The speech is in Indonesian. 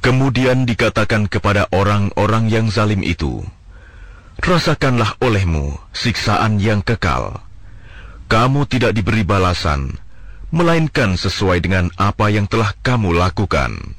Kemudian dikatakan kepada orang-orang yang zalim itu, rasakanlah olehmu siksaan yang kekal. Kamu tidak diberi balasan, melainkan sesuai dengan apa yang telah kamu lakukan.